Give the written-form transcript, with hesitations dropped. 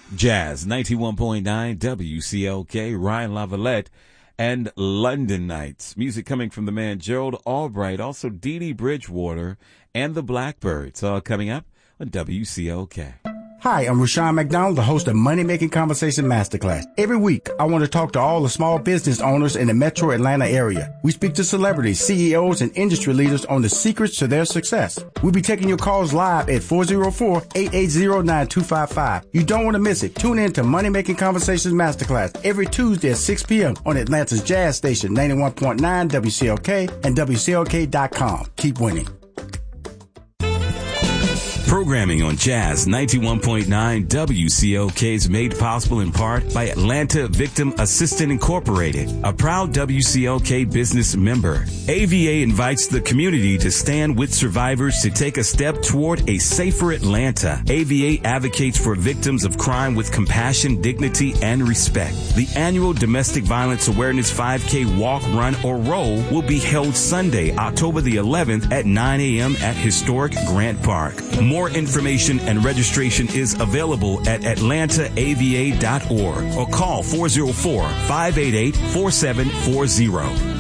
Jazz 91.9 WCLK, Ryan Lavalette, and London Nights. Music coming from the man Gerald Albright, also Dee Dee Bridgewater, and the Blackbirds, all coming up on WCLK. Hi, I'm Rushion McDonald, the host of Money Making Conversation Masterclass. Every week, I want to talk to all the small business owners in the metro Atlanta area. We speak to celebrities, CEOs, and industry leaders on the secrets to their success. We'll be taking your calls live at 404-880-9255. You don't want to miss it. Tune in to Money Making Conversations Masterclass every Tuesday at 6 p.m. on Atlanta's Jazz Station, 91.9 WCLK and WCLK.com. Keep winning. Programming on Jazz 91.9 WCLK is made possible in part by Atlanta Victim Assistant Incorporated, a proud WCLK business member. AVA invites the community to stand with survivors to take a step toward a safer Atlanta. AVA advocates for victims of crime with compassion, dignity, and respect. The annual Domestic Violence Awareness 5K Walk, Run, or Roll will be held Sunday, October the 11th at 9 a.m. at historic Grant Park. More information and registration is available at atlantaava.org or call 404-588-4740.